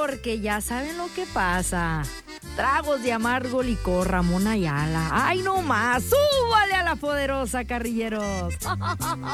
porque ya saben lo que pasa. Tragos de amargo licor, Ramón Ayala. ¡Ay, no más! ¡Súbale a la poderosa, carrilleros!